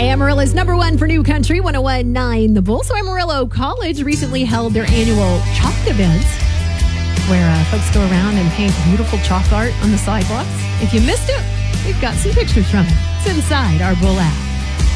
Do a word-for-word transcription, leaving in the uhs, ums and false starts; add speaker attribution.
Speaker 1: Amarillo's number one for New Country, one oh one point nine The Bull. So Amarillo College recently held their annual chalk event where uh, folks go around and paint beautiful chalk art on the sidewalks. If you missed it, we've got some pictures from it. It's inside our Bull app.